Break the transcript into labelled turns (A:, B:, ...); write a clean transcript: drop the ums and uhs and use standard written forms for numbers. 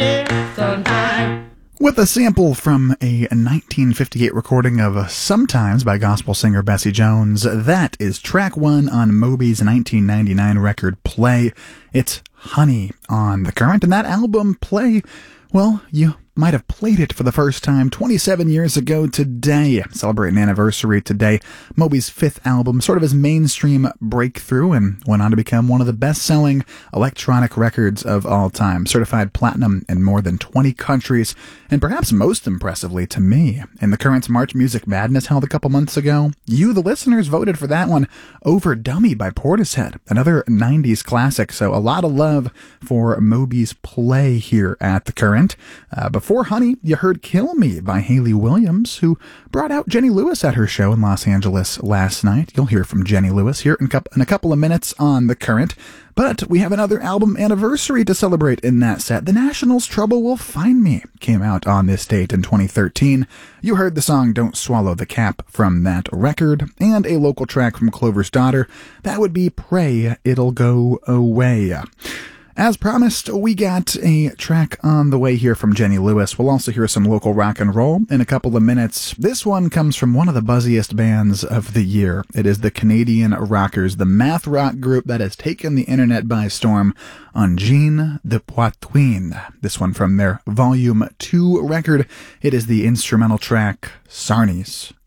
A: Sunday, sometime.
B: With a sample from a 1958 recording of Sometimes by gospel singer Bessie Jones, that is track one on Moby's 1999 record Play. It's Honey on The Current, and that album Play, well, you might have played it for the first time 27 years ago today. Celebrating an anniversary today. Moby's fifth album, sort of his mainstream breakthrough, and went on to become one of the best-selling electronic records of all time. Certified platinum in more than 20 countries, and perhaps most impressively to me, in the Current's March Music Madness held a couple months ago, you, the listeners, voted for that one over Dummy by Portishead, another 90s classic, so a lot of love for Moby's Play here at the Current. Before Honey, you heard Kill Me by Hayley Williams, who brought out Jenny Lewis at her show in Los Angeles last night. You'll hear from Jenny Lewis here in a couple of minutes on The Current. But we have another album anniversary to celebrate in that set. The Nationals' Trouble Will Find Me came out on this date in 2013. You heard the song Don't Swallow the Cap from that record, and a local track from Clover's Daughter. That would be Pray It'll Go Away. As promised, we got a track on the way here from Jenny Lewis. We'll also hear some local rock and roll in a couple of minutes. This one comes from one of the buzziest bands of the year. It is the Canadian Rockers, the math rock group that has taken the internet by storm, Engin de Poitrine. This one from their Volume 2 record. It is the instrumental track Sarnies.